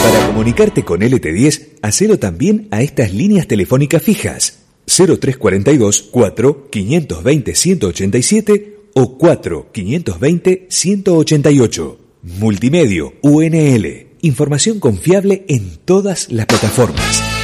Para comunicarte con LT10, hacelo también a estas líneas telefónicas fijas: 0342 4 520 187 o 4 520 188. Multimedio UNL. Información confiable en todas las plataformas.